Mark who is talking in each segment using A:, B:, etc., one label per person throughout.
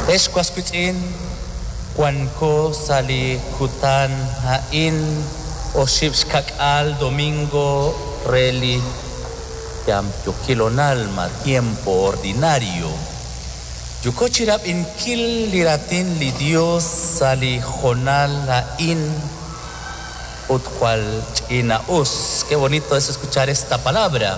A: Esquasquitin, Juanco Sali Kutan Hain, Oshibs Kakal Domingo Reli, Yam Yokilonalma, tiempo ordinario. Yukochirap in Kil Liratin Lidios Sali Jonal Hain, Utqual Inaus. Qué bonito es escuchar esta palabra.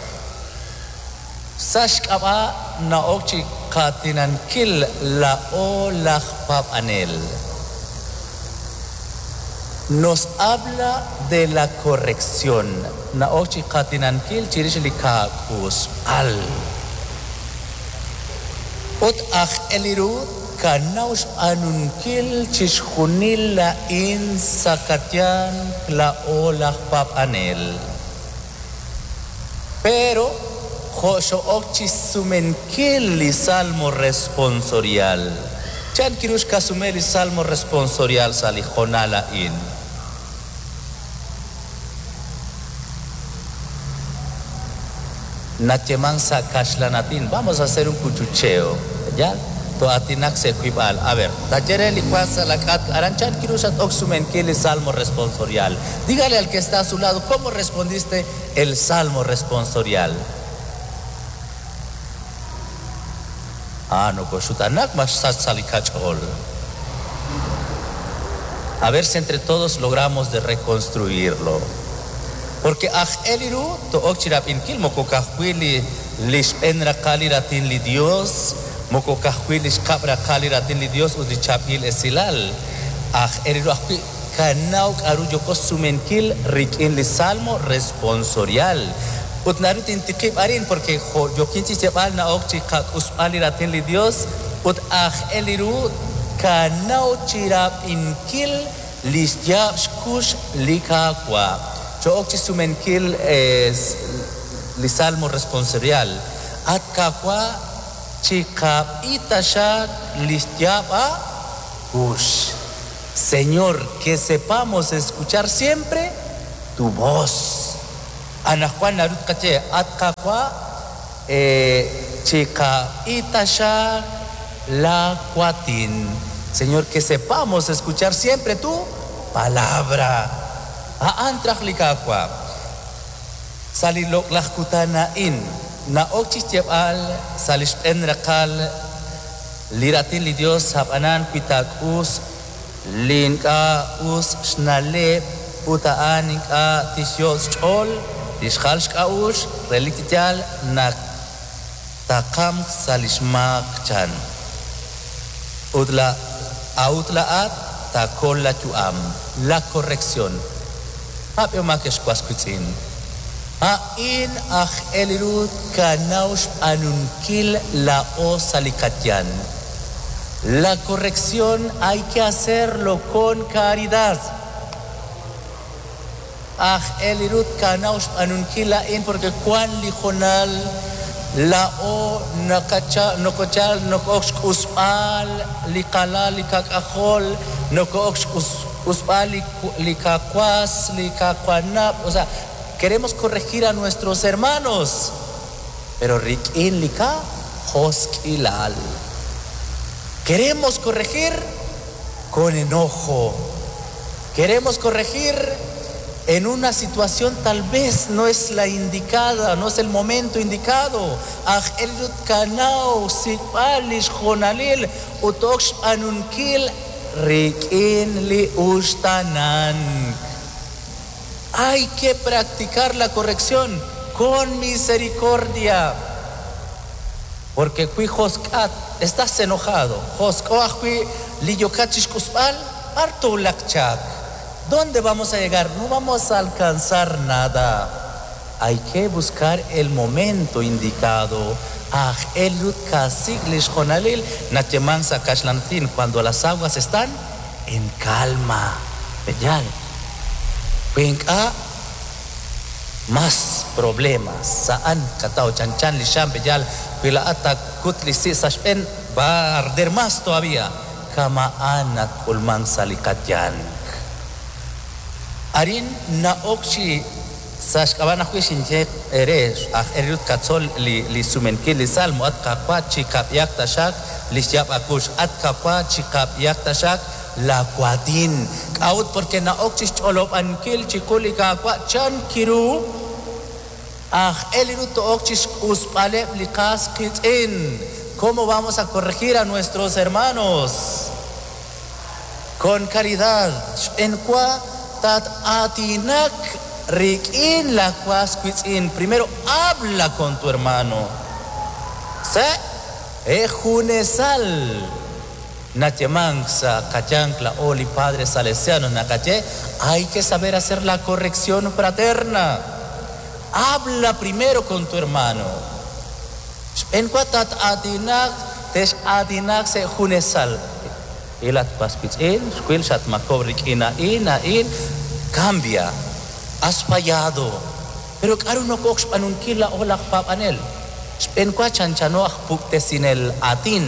A: Sashkaba na okchi katinan kil la o lachpap anel. Nos habla de la corrección. Na okchi katinan kil chirishilika al. Ot ach eliru kanaush anun kil chishunil la in sakatian la o lachpap anel. Pero Josho okchi sumenkili salmo responsorial. Chan kirush kasumeli salmo responsorial sali jonala in. Natyeman sa kashlanatin. Vamos a hacer un cuchucheo. ¿Ya? To atinak se equipal. A ver, tayere licuasa la cat aranchan kirush at oksumenkili salmo responsorial. Dígale al que está a su lado, ¿cómo respondiste el salmo responsorial? No koshutanak mas salikachol. A ver si entre todos logramos de reconstruirlo. Porque eliru to okchirap inkil mokokahwili lish enra kaliratin li Dios, mokokahwili kabra kaliratin li Dios udichapil esilal. Eliru ahwi kanauk aruyo kosumenkil rikin li salmo responsorial. Utnarut intikib arin porque yo kinchi chepal na okchi kak uspali ratin li Dios ut eliru kanau chirap inkil lisjab shkush likakwa. Yo okchi sumenkil li salmo responsorial. At kakwa chikap itashak lisjab a kush. Señor, que sepamos escuchar siempre tu voz. Anak Juan narut kache at kakwa chica itasha la cuatin. Señor, que sepamos escuchar siempre tu palabra. Antrach likakwa salilok lahkutana in na okchichep al salish enrakal liratin li Dios habanan pitakus linka us shnale utaan inka tisyos chol Tishkhal shkaush reliktial na takam salishmak chan. Utla autlaat takol la tuam. La corrección. Hapyo makesh kwaskutin. In elirut kanaush anunkil la o salikatian. La corrección hay que hacerlo con caridad. Elirut kanaush anunkila in porque kwan lijonal la o nakacha nokochal nokoksh uspal likala likakajol nokoksh uspal likakwas likakwanap. O sea, queremos corregir a nuestros hermanos, pero rikin lika hoskilal. Queremos corregir con enojo. Queremos corregir en una situación tal vez no es la indicada, no es el momento indicado. Elut kanau sipalish jonalil utoksh anunkil rikin li ustanan. Hay que practicar la corrección con misericordia. Porque kui hoskat, estás enojado. Hoskoahui liyokachish kuspal harto lakchak. ¿Dónde vamos a llegar? No vamos a alcanzar nada. Hay que buscar el momento indicado. Elut kasiglish jonalil nachemansa kashlantin cuando las aguas están en calma. ¿Vean? Venga más problemas. Saan katao chanchan lisham bejal pila atak kutli si sashpen va a arder más todavía. Kama anak ulman salikatyan. Arin na okchi sashkabana kwishin je eres erut katsol li sumenki li salmo at kakwa chikap yak tashak lixyap akush atkapa chikap yaktashak la kuatin kaut porque na okchis cholop ankil chikulika kwa chan kiru eliru to okchis uspale likas kitin. ¿Cómo vamos a corregir a nuestros hermanos? Con caridad. En kwa tat atinak rikin la kuas kitin. Primero habla con tu hermano. Se ejunesal. Nachemangsa, Cachancla, Oli, Padre Salesiano, Nacaché, hay que saber hacer la corrección fraterna. Habla primero con tu hermano. En cuatat adinak, tesh adinak se junesal. Ilat paspitz squil shat makobrik in, cambia. Has fallado. Pero claro no cox panunkila o la papanel. En cuachanchano akpukte sin el atin.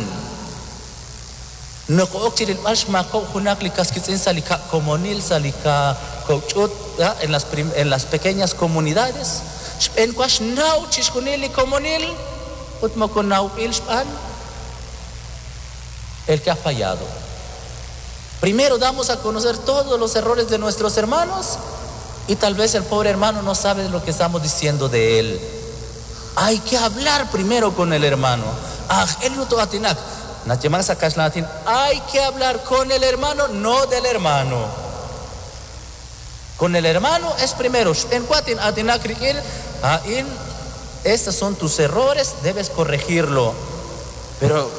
A: No coachir el ashma hunak likaskitzin salika comunil salika coachut en las pequeñas comunidades. En cuash nau chishkunili comunil utmokon nau ilspan el que ha fallado. Primero damos a conocer todos los errores de nuestros hermanos y tal vez el pobre hermano no sabe lo que estamos diciendo de él. Hay que hablar primero con el hermano. Hay que hablar con el hermano, no del hermano. Con el hermano es primero. Estos son tus errores, debes corregirlo. Pero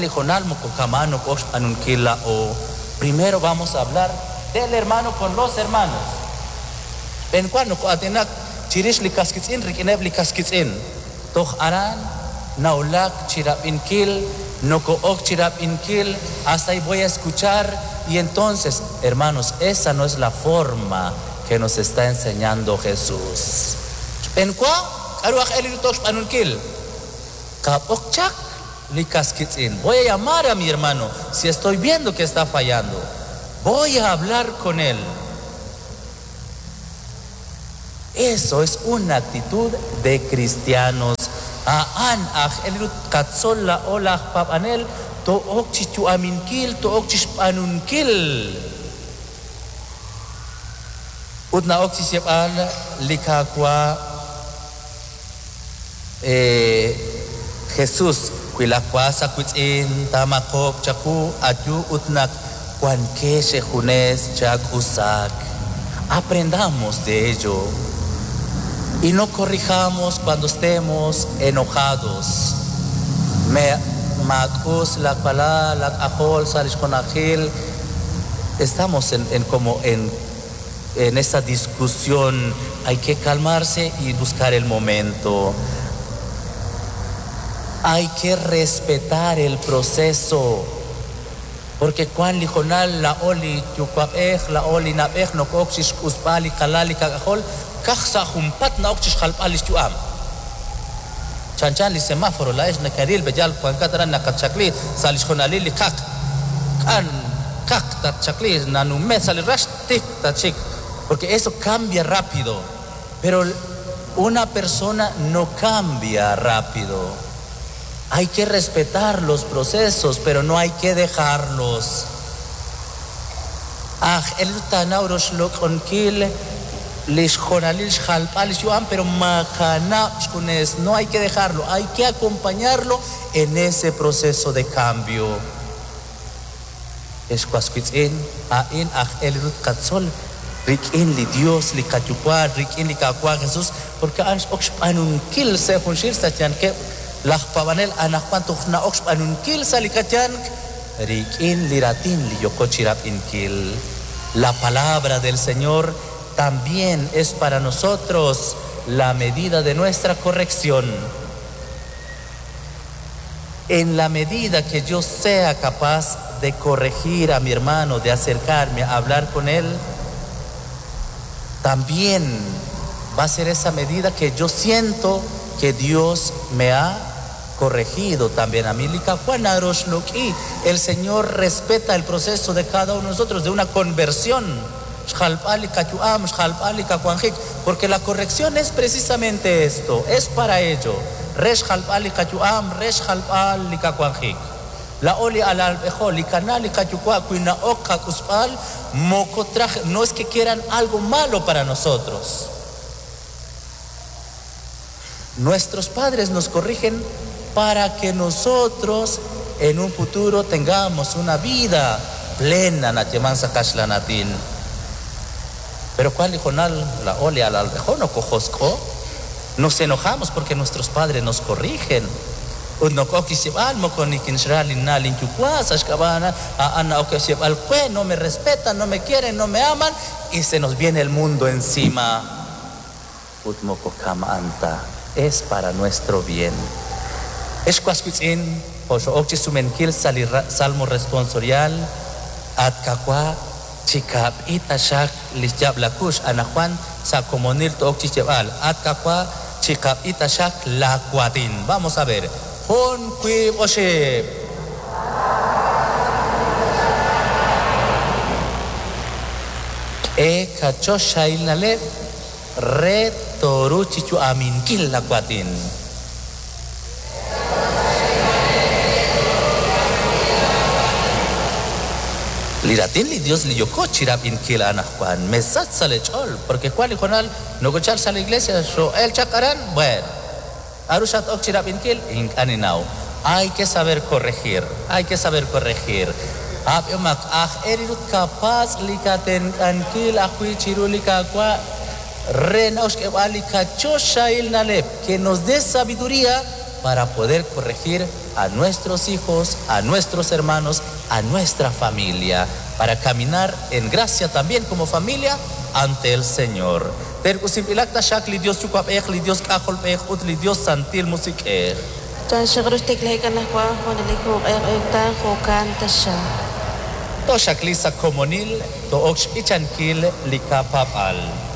A: primero vamos a hablar del hermano con los hermanos. En cuando chirish likaskitzin, rikinev likaskitzin. Toch aran, naulak, chirap inkil. No cook chirap inkil, hasta ahí voy a escuchar. Y entonces, hermanos, esa no es la forma que nos está enseñando Jesús. En cuá, voy a llamar a mi hermano si estoy viendo que está fallando. Voy a hablar con él. Eso es una actitud de cristianos. Eliru katsol la olah papanel to okchichu aminkil to okchish panunkil. Utna okchish yepal likakwa Jesús kuilakwasa kuitin tamakop chaku ayu utnak kuankeshe junes chak usak. Aprendamos de ello. Y no corrijamos cuando estemos enojados. Estamos en esta discusión. Hay que calmarse y buscar el momento. Hay que respetar el proceso. Porque cuando lijonal la oli yukwabej, la oli nabej, no coxish uspali kalali kagajol. Kaksa humpat na okchish khalpalis tuam. Chanchan li semáforo la es nakaril bejal cuan kataran nakachakli salish khonali li kak tachakli nanumet salirash tik tachik. Porque eso cambia rápido. Pero una persona no cambia rápido. Hay que respetar los procesos, pero no hay que dejarlos. El tanauros lo conkil pero no hay que dejarlo, hay que acompañarlo en ese proceso de cambio. Rikin li Dios li kachukwa, rikin li kakwa Jesús, porque ans okshpanun kil se funshir sachan que la pavanel anakpan tukhna okshpanun kil salikachan, rikin li ratin li yokochirap inkil. La palabra del Señor también es para nosotros la medida de nuestra corrección. En la medida que yo sea capaz de corregir a mi hermano, de acercarme a hablar con él, también va a ser esa medida que yo siento que Dios me ha corregido también a mí. El Señor respeta el proceso de cada uno de nosotros de una conversión. Porque la corrección es precisamente esto, es para ello. La oli alalbejo, li canal y cayucua, cuina oca cuspal, mocotraje. No es que quieran algo malo para nosotros. Nuestros padres nos corrigen para que nosotros en un futuro tengamos una vida plena, Natyamansa Kashlanatin. Pero cuando la ole al albejo no cojosco, nos enojamos porque nuestros padres nos corrigen. No me respetan, no me quieren, no me aman y se nos viene el mundo encima. Es para nuestro bien. Es cuascuitzin, salmo responsorial, atkakwa, chikap itashak, lisyab lakush, anajuan, sacomonil to okchichebal, atkakwa, chikap itashak, lacuatin. Vamos a ver. Hon qui oshe. Kachoshail nale, re toruchichu amin kil lacuatin. Liratin li Dios li yoko chirapin kila anak Juan mesat sale chol porque cual y jonal no gochar sale iglesia so el chacarán bueno arushat ok chirapin kil in aninau hay que saber corregir apemak erirut capaz likaten ankil akui chirulika kwa renaus que valika choshail nalep que nos dé sabiduría para poder corregir a nuestros hijos, a nuestros hermanos, a nuestra familia, para caminar en gracia también como familia ante el Señor. Terkusimilakta shakli Dios chukapech, li Dios kajolpech, li Dios santil musique. To shaklisa komonil, to okshpichankil likapapal.